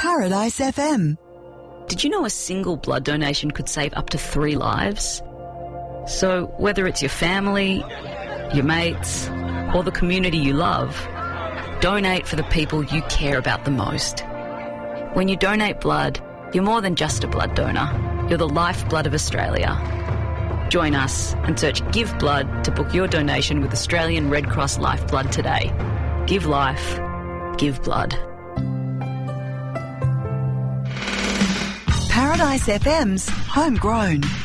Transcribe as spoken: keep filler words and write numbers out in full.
Paradise F M. Did you know a single blood donation could save up to three lives? So whether it's your family, your mates, or the community you love, donate for the people you care about the most. When you donate blood, you're more than just a blood donor. You're the lifeblood of Australia. Join us and search Give Blood to book your donation with Australian Red Cross Lifeblood today. Give life. Give blood. Paradise F M's Homegrown.